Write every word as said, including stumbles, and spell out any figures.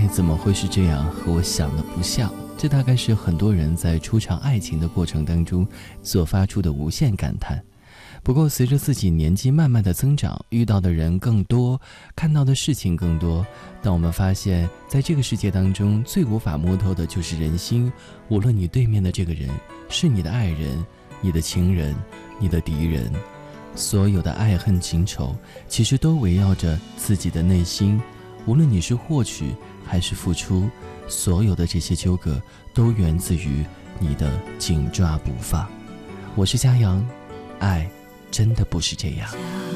爱怎么会是这样，和我想的不像。这大概是很多人在初尝爱情的过程当中所发出的无限感叹。不过随着自己年纪慢慢的增长，遇到的人更多，看到的事情更多，当我们发现在这个世界当中最无法摸透的就是人心，无论你对面的这个人是你的爱人、你的情人、你的敌人，所有的爱恨情仇其实都围绕着自己的内心，无论你是获取还是付出，所有的这些纠葛都源自于你的紧抓不放。我是嘉阳，爱真的不是这样。